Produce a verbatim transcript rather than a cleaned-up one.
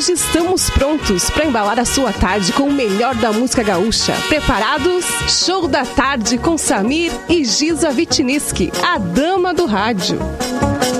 Hoje estamos prontos para embalar a sua tarde com o melhor da música gaúcha. Preparados? Show da tarde com Samir e Giza Vitiniski, a dama do rádio.